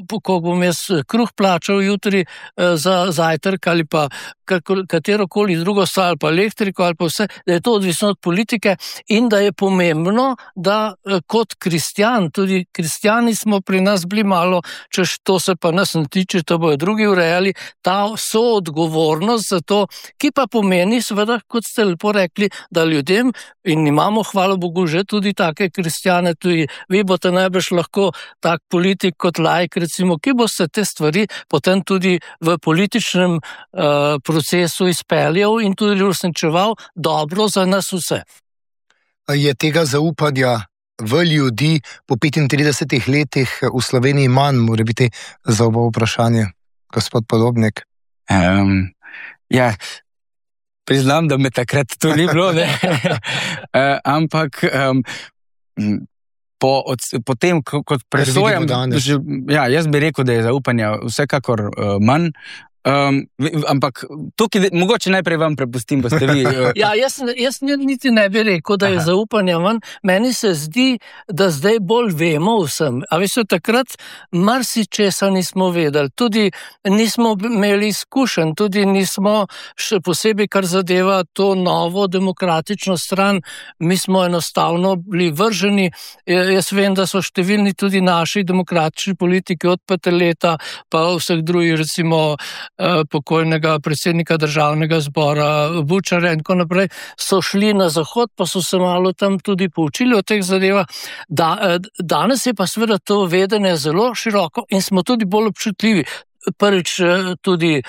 ko bom jaz kruh plačal jutri za zajtrk ali pa katerokoli drugo stvar, ali pa elektriko, ali pa vse, da je to odvisno od politike in da je pomembno, da kot kristjan, tudi kristjani smo pri nas bili malo, češ to se pa nas ne tiče, to bojo drugi urejali, ta soodgovornost za to, ki pa pomeni, seveda, kot ste lepo rekli, da ljudem, in imamo, hvala Bogu, že tudi take kristjane, tudi vi boste najbrž lahko tak politik kot laik, recimo, ki boste te stvari potem tudi v političnem procesu izpeljal in tudi uresničeval dobro za nas vse. Je tega zaupanja v ljudi po 35 letih v Sloveniji manj, mora biti za oba vprašanje, gospod Podobnik? Ja, priznam, da me takrat to ni bilo, ne? Ampak po tem, kot presojam, jaz bi rekel, da je zaupanja vsekakor manj, ampak tukaj mogoče najprej vam prepustim, boste vi... Jaz niti ne bi rekel, da je zaupanja manj. Meni se zdi, da zdaj bolj vemo vsem. A veste, takrat marsičesa nismo vedeli, tudi nismo imeli izkušenj, tudi nismo še posebej, kar zadeva to novo demokratično stran, mi smo enostavno bili vrženi. Jaz vem, da so številni tudi naši demokratični politiki od Peterleta, pa vseh drugih, recimo pokojnega predsednika državnega zbora Bučarja in tako naprej, so šli na zahod, pa so se malo tam tudi poučili o teh zadevah. Danes je pa seveda to vedenje zelo široko in smo tudi bolj občutljivi. Prvič tudi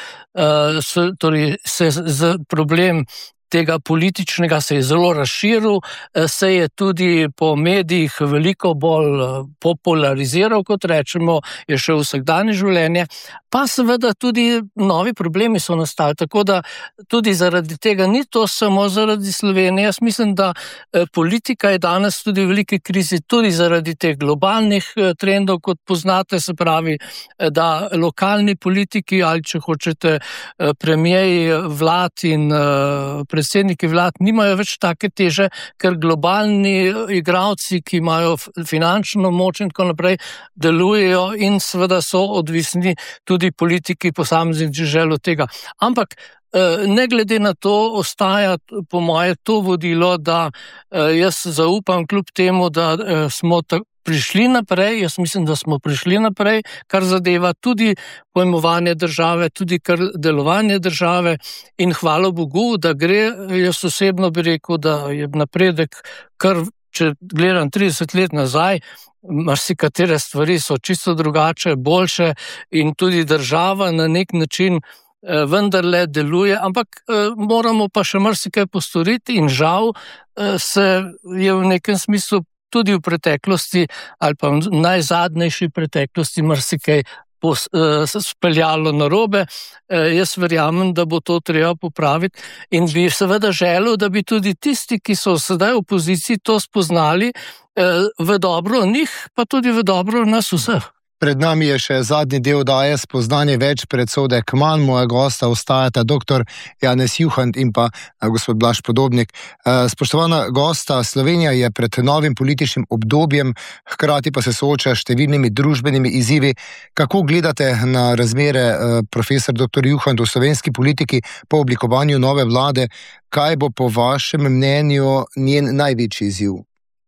se problem tega političnega se je zelo razširil, se je tudi po medijih veliko bolj populariziral, kot rečemo, je še vsakdanje življenje, pa seveda tudi novi problemi so nastali, tako da tudi zaradi tega ni to samo zaradi Slovenije. Jaz mislim, da politika je danes tudi v veliki krizi, tudi zaradi teh globalnih trendov, kot poznate, se pravi, da lokalni politiki ali če hočete premierji vlad in predsedniki vlad nimajo več take teže, ker globalni igralci, ki imajo finančno moč in tako naprej, delujejo in seveda so odvisni tudi politiki posameznih dežel od tega. Ampak ne glede na to ostaja po moje to vodilo, da jaz zaupam kljub temu, da smo prišli naprej, jaz mislim, da smo prišli naprej, kar zadeva tudi pojmovanje države, tudi kar delovanje države in hvala Bogu, da gre, jaz osebno bi rekel, da je napredek, kar če gledam 30 let nazaj, marsikatere stvari so čisto drugače, boljše in tudi država na nek način vendarle deluje, ampak moramo pa še marsikaj postoriti in žal se je v nekem smislu tudi v preteklosti ali pa v najzadnejši preteklosti marsikaj speljalo narobe. Jaz verjamem, da bo to treba popraviti in bi seveda želel, da bi tudi tisti, ki so sedaj v opoziciji, to spoznali v dobro njih, pa tudi v dobro nas vseh. Pred nami je še zadnji del oddaje Spoznanje več, predsodek manj. Moja gosta ostajata dr. Janez Juhant in pa gospod Blaž Podobnik. Spoštovana gosta, Slovenija je pred novim političnim obdobjem, hkrati pa se sooča s številnimi družbenimi izzivi. Kako gledate na razmere, profesor dr. Juhant, v slovenski politiki po oblikovanju nove vlade? Kaj bo po vašem mnenju njen največji izziv?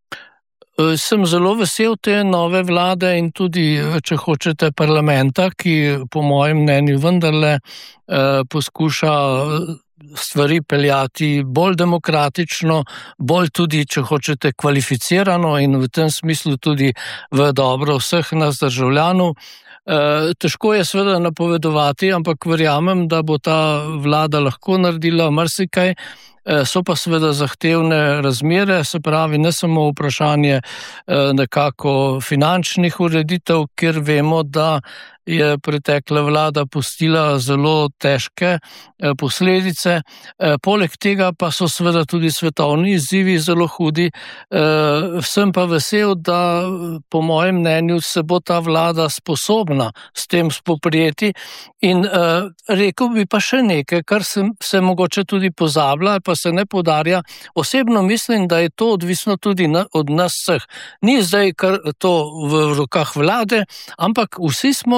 Sem zelo vesel te nove vlade in tudi, če hočete, parlamenta, ki po mojem mnenju vendarle poskuša stvari peljati bolj demokratično, bolj tudi, če hočete, kvalificirano in v tem smislu tudi v dobro vseh nas državljanov. Težko je seveda napovedovati, ampak verjamem, da bo ta vlada lahko naredila marsikaj. So pa seveda zahtevne razmere, se pravi ne samo vprašanje nekako finančnih ureditev, kjer vemo, da je pretekla vlada pustila zelo težke posledice. Poleg tega pa so seveda tudi svetovni izzivi zelo hudi. Sem pa vesel, da po mojem mnenju se bo ta vlada sposobna s tem spoprijeti in rekel bi pa še nekaj, kar se mogoče tudi pozablja ali pa se ne poudarja. Osebno mislim, da je to odvisno tudi od nas vseh. Ni zdaj kar to v rokah vlade, ampak vsi smo